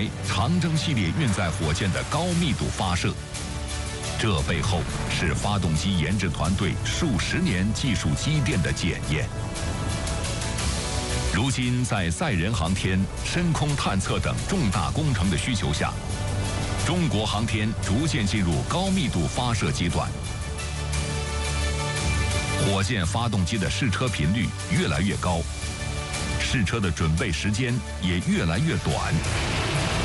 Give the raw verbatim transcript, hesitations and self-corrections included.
来长征系列运载火箭的高密度发射。这背后是发动机研制团队数十年技术积淀的检验。如今，在载人航天、深空探测等重大工程的需求下，中国航天逐渐进入高密度发射阶段。火箭发动机的试车频率越来越高，试车的准备时间也越来越短。